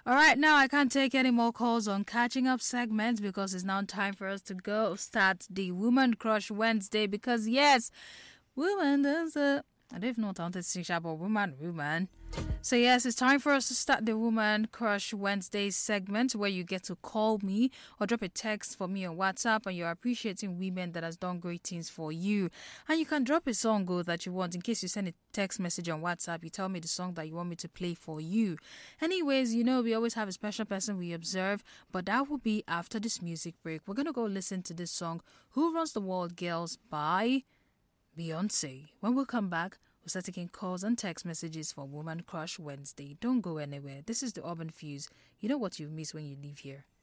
All right, now I can't take any more calls on catching up segments because it's now time for us to go start the Woman Crush Wednesday. Because yes, woman, there's a I don't even know what I wanted to sing about woman. So yes, it's time for us to start the Woman Crush Wednesday segment where you get to call me or drop a text for me on WhatsApp and you're appreciating women that has done great things for you. And you can drop a song that you want. In case you send a text message on WhatsApp, you tell me the song that you want me to play for you. Anyways, we always have a special person we observe, but that will be after this music break. We're going to go listen to this song, Who Runs the World Girls by Beyonce. When we come back, we'll start taking calls and text messages for Woman Crush Wednesday. Don't go anywhere. This is the Urban Fuse. You know what you miss when you leave here.